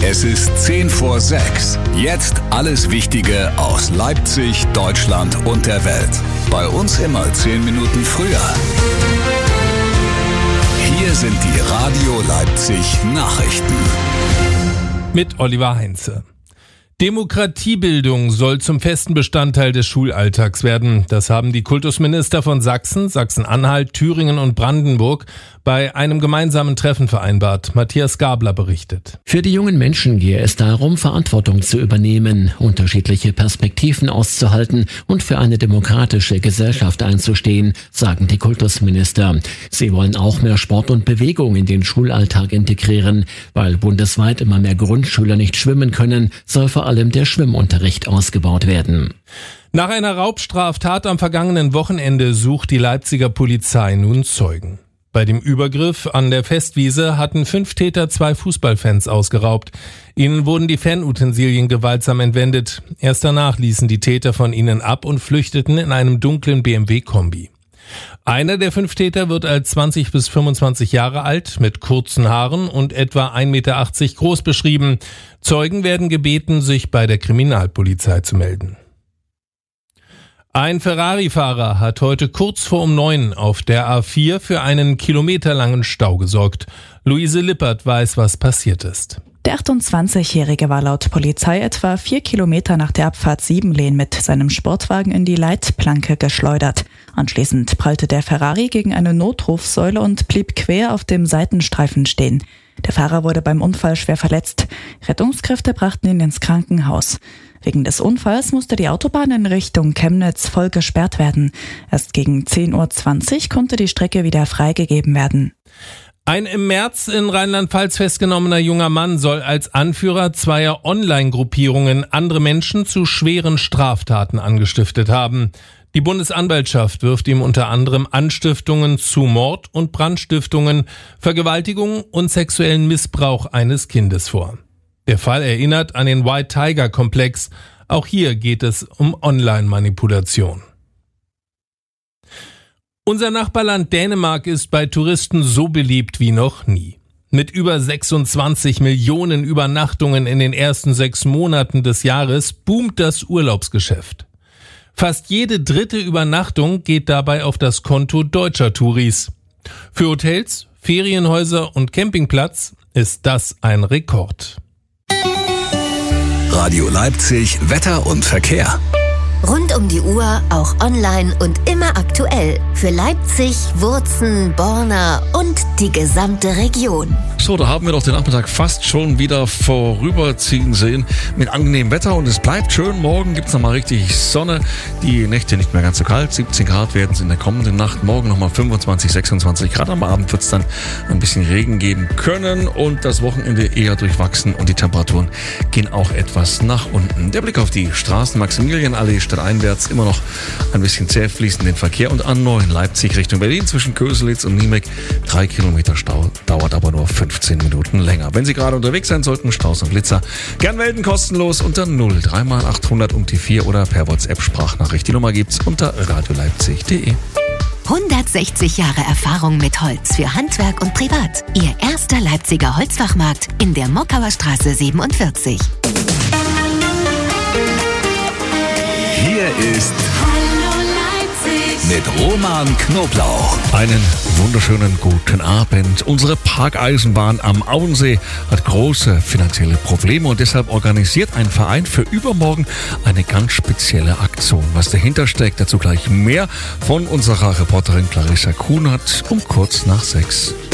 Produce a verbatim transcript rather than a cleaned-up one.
Es ist zehn vor sechs. Jetzt alles Wichtige aus Leipzig, Deutschland und der Welt. Bei uns immer zehn Minuten früher. Hier sind die Radio Leipzig Nachrichten. Mit Oliver Heinze. Demokratiebildung soll zum festen Bestandteil des Schulalltags werden. Das haben die Kultusminister von Sachsen, Sachsen-Anhalt, Thüringen und Brandenburg bei einem gemeinsamen Treffen vereinbart. Matthias Gabler berichtet. Für die jungen Menschen gehe es darum, Verantwortung zu übernehmen, unterschiedliche Perspektiven auszuhalten und für eine demokratische Gesellschaft einzustehen, sagen die Kultusminister. Sie wollen auch mehr Sport und Bewegung in den Schulalltag integrieren. Weil bundesweit immer mehr Grundschüler nicht schwimmen können, soll vor allem der Schwimmunterricht ausgebaut werden. Nach einer Raubstraftat am vergangenen Wochenende sucht die Leipziger Polizei nun Zeugen. Bei dem Übergriff an der Festwiese hatten fünf Täter zwei Fußballfans ausgeraubt. Ihnen wurden die Fanutensilien gewaltsam entwendet. Erst danach ließen die Täter von ihnen ab und flüchteten in einem dunklen B M W-Kombi. Einer der fünf Täter wird als zwanzig bis fünfundzwanzig Jahre alt, mit kurzen Haaren und etwa ein Meter achtzig groß beschrieben. Zeugen werden gebeten, sich bei der Kriminalpolizei zu melden. Ein Ferrari-Fahrer hat heute kurz vor um neun auf der A vier für einen kilometerlangen Stau gesorgt. Luise Lippert weiß, was passiert ist. Der achtundzwanzigjährige war laut Polizei etwa vier Kilometer nach der Abfahrt Siebenlehn mit seinem Sportwagen in die Leitplanke geschleudert. Anschließend prallte der Ferrari gegen eine Notrufsäule und blieb quer auf dem Seitenstreifen stehen. Der Fahrer wurde beim Unfall schwer verletzt. Rettungskräfte brachten ihn ins Krankenhaus. Wegen des Unfalls musste die Autobahn in Richtung Chemnitz voll gesperrt werden. Erst gegen zehn Uhr zwanzig konnte die Strecke wieder freigegeben werden. Ein im März in Rheinland-Pfalz festgenommener junger Mann soll als Anführer zweier Online-Gruppierungen andere Menschen zu schweren Straftaten angestiftet haben. Die Bundesanwaltschaft wirft ihm unter anderem Anstiftungen zu Mord und Brandstiftungen, Vergewaltigung und sexuellen Missbrauch eines Kindes vor. Der Fall erinnert an den White Tiger Komplex. Auch hier geht es um Online-Manipulation. Unser Nachbarland Dänemark ist bei Touristen so beliebt wie noch nie. Mit über sechsundzwanzig Millionen Übernachtungen in den ersten sechs Monaten des Jahres boomt das Urlaubsgeschäft. Fast jede dritte Übernachtung geht dabei auf das Konto deutscher Touris. Für Hotels, Ferienhäuser und Campingplatz ist das ein Rekord. Radio Leipzig, Wetter und Verkehr. Rund um die Uhr, auch online und immer aktuell. Für Leipzig, Wurzen, Borna und die gesamte Region. So, da haben wir doch den Nachmittag fast schon wieder vorüberziehen sehen mit angenehmem Wetter und es bleibt schön. Morgen gibt es nochmal richtig Sonne. Die Nächte nicht mehr ganz so kalt. siebzehn Grad werden es in der kommenden Nacht. Morgen nochmal fünfundzwanzig, sechsundzwanzig Grad. Am Abend wird es dann ein bisschen Regen geben können und das Wochenende eher durchwachsen und die Temperaturen gehen auch etwas nach unten. Der Blick auf die Straßen, Maximilianallee stadteinwärts, immer noch ein bisschen zäh fließenden Verkehr und A neun Leipzig Richtung Berlin zwischen Köselitz und Niemek. Drei Kilometer Stau, dauert aber nur fünfzehn Minuten länger. Wenn Sie gerade unterwegs sein sollten, Staus und Blitzer, gern melden, kostenlos unter null drei mal achthundert um die vier oder per WhatsApp-Sprachnachricht. Die Nummer gibt's unter radioleipzig punkt de. hundertsechzig Jahre Erfahrung mit Holz für Handwerk und Privat. Ihr erster Leipziger Holzfachmarkt in der Mockauer Straße siebenundvierzig. Hier ist mit Roman Knoblauch. Einen wunderschönen guten Abend. Unsere Parkeisenbahn am Auensee hat große finanzielle Probleme und deshalb organisiert ein Verein für übermorgen eine ganz spezielle Aktion. Was dahinter steckt, dazu gleich mehr von unserer Reporterin Clarissa Kunert um kurz nach sechs.